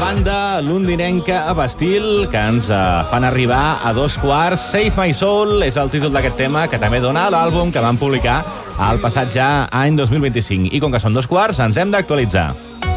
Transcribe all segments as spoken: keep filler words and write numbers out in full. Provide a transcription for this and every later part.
banda londinenca a Bastille, que ens eh, fan arribar a dos quarts. Save My Soul és el títol d'aquest tema, que també dona l'àlbum que van publicar al passat ja any dos mil vint-i-cinc. I com que són dos quarts, ens hem d'actualitzar.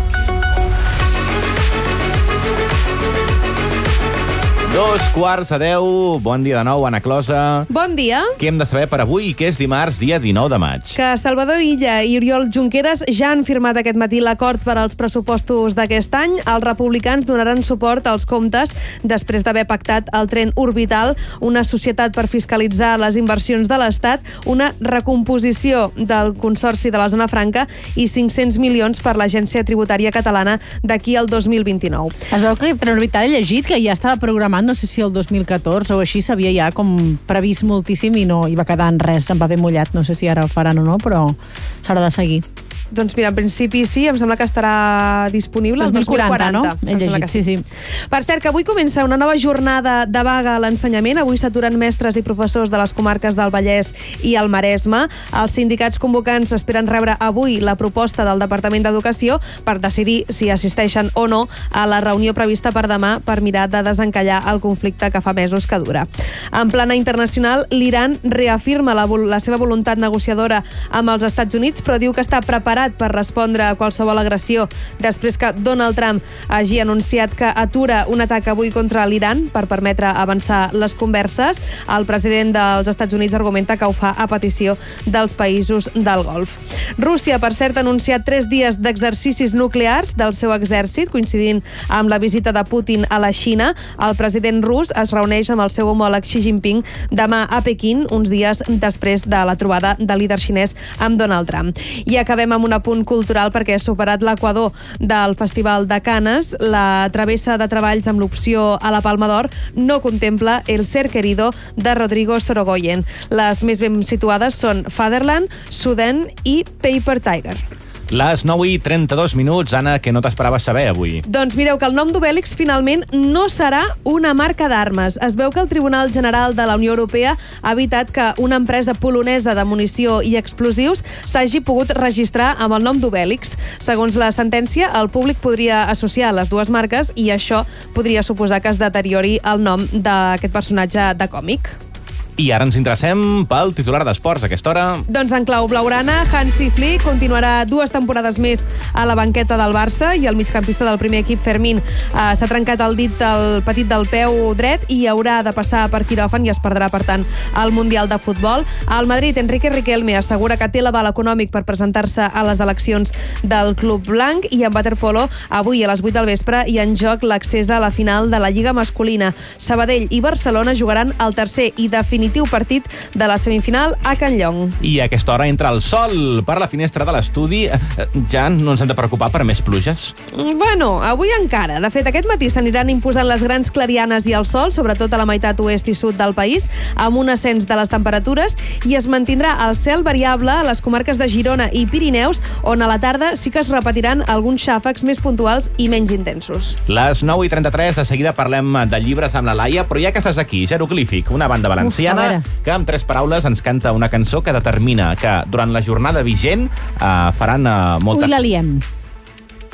Dos quarts a deu. Bon dia de nou, Anna Closa. Bon dia. Què hem de saber per avui, que és dimarts, dia dinou de maig? Que Salvador Illa i Oriol Junqueras ja han firmat aquest matí l'acord per als pressupostos d'aquest any. Els republicans donaran suport als comptes després d'haver pactat el tren orbital, una societat per fiscalitzar les inversions de l'Estat, una recomposició del Consorci de la Zona Franca i cinc-cents milions per l'Agència Tributària Catalana d'aquí al dos mil vint-i-nou. Es veu que tren orbital he llegit que ja estava programat, no sé si el dos mil catorze o així, s'havia ja com previst moltíssim i no hi va quedar en res, en paper mullat. No sé si ara el faran o no, però s'haurà de seguir. Doncs mira, en principi sí, em sembla que estarà disponible el dos mil quaranta, no? He llegit, sí, sí. Per cert, que avui comença una nova jornada de vaga a l'ensenyament. Avui s'aturen mestres i professors de les comarques del Vallès i el Maresme. Els sindicats convocants esperen rebre avui la proposta del Departament d'Educació per decidir si assisteixen o no a la reunió prevista per demà per mirar de desencallar el conflicte que fa mesos que dura. En plana internacional, l'Iran reafirma la, la seva voluntat negociadora amb els Estats Units, però diu que està preparat per respondre a qualsevol agressió després que Donald Trump hagi anunciat que atura un atac avui contra l'Iran per permetre avançar les converses. El president dels Estats Units argumenta que ho fa a petició dels països del Golf. Rússia, per cert, ha anunciat tres dies d'exercicis nuclears del seu exèrcit, coincidint amb la visita de Putin a la Xina. El president rus es reuneix amb el seu homòleg Xi Jinping demà a Pequín, uns dies després de la trobada del líder xinès amb Donald Trump. I acabem amb un apunt cultural perquè ha superat l'equador del Festival de Canes. La travessa de treballs amb l'opció a la Palma d'Or no contempla El ser querido de Rodrigo Sorogoyen. Les més ben situades són Fatherland, Sudden i Paper Tiger. Les nou i trenta-dos minuts, Anna, que no t'esperaves saber avui. Doncs mireu que el nom d'Obèlix finalment no serà una marca d'armes. Es veu que el Tribunal General de la Unió Europea ha evitat que una empresa polonesa de munició i explosius s'hagi pogut registrar amb el nom d'Obèlix. Segons la sentència, el públic podria associar les dues marques i això podria suposar que es deteriori el nom d'aquest personatge de còmic. I ara ens interessem pel titular d'esports a aquesta hora. Doncs en clau blaugrana, Hansi Flick continuarà dues temporades més a la banqueta del Barça i el migcampista del primer equip, Fermín, eh, s'ha trencat el dit del petit del peu dret i haurà de passar per quiròfan i es perdrà, per tant, al Mundial de Futbol. Al Madrid, Enrique Riquelme assegura que té l'aval econòmic per presentar-se a les eleccions del Club Blanc. I en waterpolo, avui a les vuit del vespre hi ha en joc l'accés a la final de la Lliga masculina. Sabadell i Barcelona jugaran el tercer i definitiu partit de la semifinal a Can Llong. I a aquesta hora entra el sol per la finestra de l'estudi. Ja no ens hem de preocupar per més pluges? Bueno, avui encara. De fet, aquest matí s'aniran imposant les grans clarianes i el sol, sobretot a la meitat oest i sud del país, amb un ascens de les temperatures, i es mantindrà el cel variable a les comarques de Girona i Pirineus, on a la tarda sí que es repetiran alguns xàfecs més puntuals i menys intensos. Les nou i trenta-tres, de seguida parlem de llibres amb la Laia, però ja que estàs aquí, Jeroglífic, una banda valenciana que amb tres paraules ens canta una cançó que determina que durant la jornada vigent eh, faran eh, molta... Ui, la liem.